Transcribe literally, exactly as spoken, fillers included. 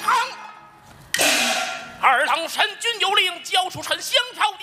二郎神君有令，交出臣香条